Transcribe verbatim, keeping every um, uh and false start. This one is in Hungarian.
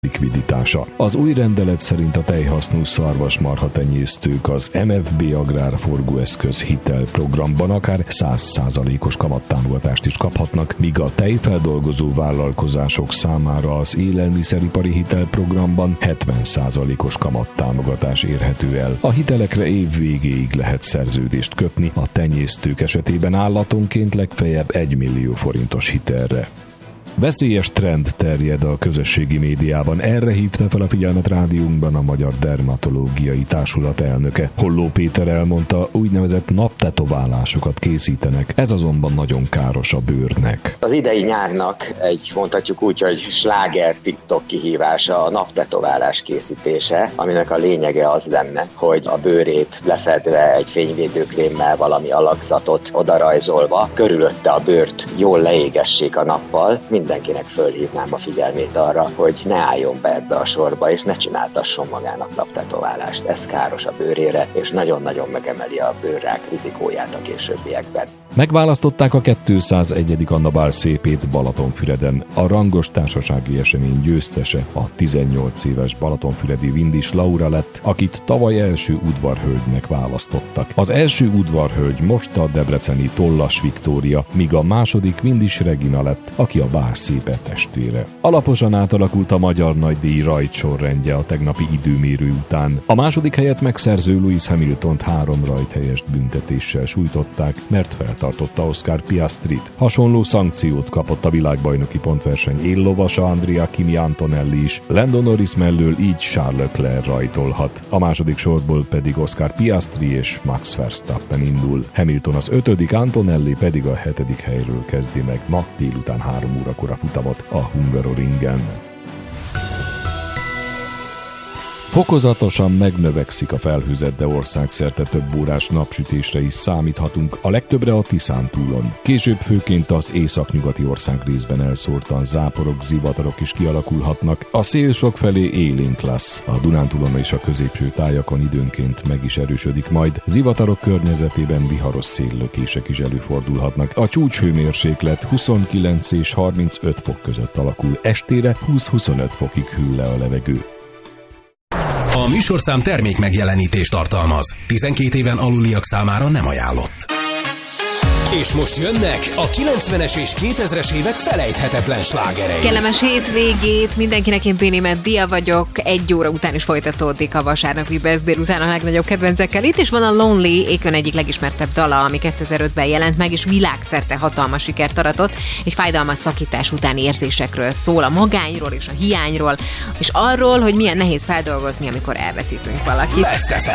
likviditása. Az új rendelet szerint a tejhasznú szarvasmarha tenyésztők az em ef bé Agrár forgóeszköz hitelprogramban akár száz százalékos kamattámogatást is kaphatnak, míg a tejfeldolgozó vállalkozások számára az élelmiszeripari hitelprogramban hetven százalékos kamattámogatás érhető el. A hitelekre év végéig lehet szerződést kötni, a tenyésztők esetében állatonként legfeljebb egy millió forintos hitelre. Veszélyes trend terjed a közösségi médiában. Erre hívta fel a figyelmet rádiónkban a Magyar Dermatológiai Társulat elnöke. Holló Péter elmondta, úgynevezett naptetoválásokat készítenek. Ez azonban nagyon káros a bőrnek. Az idei nyárnak egy, mondhatjuk úgy, hogy sláger TikTok kihívása a naptetoválás készítése, aminek a lényege az lenne, hogy a bőrét lefedve egy fényvédőkrémmel valami alakzatot odarajzolva, körülötte a bőrt jól leégessék a nappal. Mindenkinek fölhívnám a figyelmét arra, hogy ne álljon be ebbe a sorba, és ne csináltasson magának naptetoválást. Ez káros a bőrére, és nagyon-nagyon megemeli a bőrrák rizikóját a későbbiekben. Megválasztották a kétszázegyedik Anna Bál szépét Balatonfüreden. A rangos társasági esemény győztese a tizennyolc éves balatonfüredi Vindis Laura lett, akit tavaly első udvarhölgynek választottak. Az első udvarhölgy most a debreceni Tollas Viktória, míg a második Vindis Regina lett, aki a Bál szépe testvére. Alaposan átalakult a magyar nagydíj rajtsorrendje a tegnapi időmérő után. A második helyet megszerző Lewis Hamiltont három rajthelyest büntetéssel sújtották, mert feltartotta Oscar Piastrit. Hasonló szankciót kapott a világbajnoki pontverseny éllovasa Andrea Kimi Antonelli is. Lando Norris mellől így Charles Leclerc rajtolhat. A második sorból pedig Oscar Piastri és Max Verstappen indul. Hamilton az ötödik, Antonelli pedig a hetedik helyről kezdi meg ma délután három órakor a futamot a Hungaroringen. Fokozatosan megnövekszik a felhőzet, de országszerte több órás napsütésre is számíthatunk, a legtöbbre a Tiszántúlon. Később főként az északnyugati országrészben elszórtan záporok, zivatarok is kialakulhatnak. A szél sokfelé élénk lesz. A Dunántúlon és a középső tájakon időnként meg is erősödik majd. Zivatarok környezetében viharos széllökések is előfordulhatnak. A csúcshőmérséklet huszonkilenc és harmincöt fok között alakul. Estére húsz-huszonöt fokig hűl le a levegő. A műsorszám termék megjelenítést tartalmaz. tizenkét éven aluliak számára nem ajánlott. És most jönnek a kilencvenes és kétezres évek felejthetetlen slágerei. Kellemes hétvégét mindenkinek, én Pénémet Dia vagyok. Egy óra után is folytatódik a vasárnapi Best délután a legnagyobb kedvencekkel. Itt is van a Lonely, Akon egyik legismertebb dala, ami kétezer-ötben jelent meg, és világszerte hatalmas sikert aratott. Egy fájdalmas szakítás utáni érzésekről szól, a magányról és a hiányról, és arról, hogy milyen nehéz feldolgozni, amikor elveszítünk valakit.